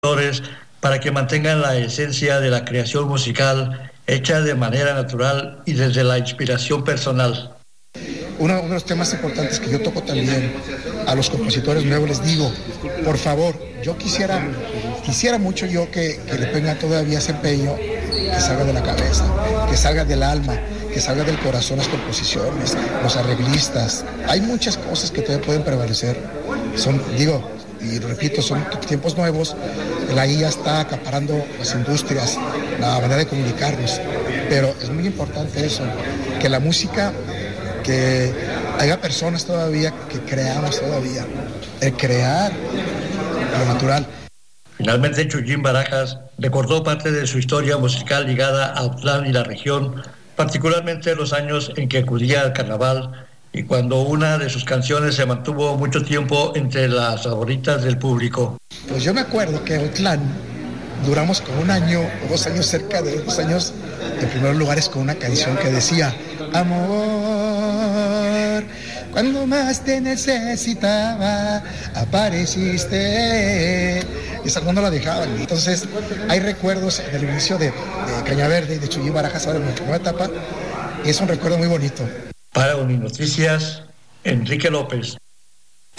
para que mantengan la esencia de la creación musical hecha de manera natural y desde la inspiración personal. Uno de los temas importantes que yo toco también a los compositores nuevos, les digo, por favor, yo quisiera mucho yo que le pongan todavía ese empeño, que salga de la cabeza, que salga del alma, que salga del corazón las composiciones, los arreglistas. Hay muchas cosas que todavía pueden prevalecer. Y repito, son tiempos nuevos, la IA está acaparando las industrias, la manera de comunicarnos, pero es muy importante eso, que la música, que haya personas todavía que creamos todavía, el crear lo natural. Finalmente, Chuyín Barajas recordó parte de su historia musical ligada a Autlán y la región, particularmente los años en que acudía al carnaval y cuando una de sus canciones se mantuvo mucho tiempo entre las favoritas del público. Pues yo me acuerdo que Autlán duramos como 1 año o 2 años, cerca de 2 años, en primeros lugares con una canción que decía: amor, cuando más te necesitaba, apareciste. Y esa no la dejaban. Entonces, hay recuerdos del inicio de Caña Verde y de Chuyín Barajas ahora en la nueva etapa, y es un recuerdo muy bonito. Para Uninoticias, Enrique López.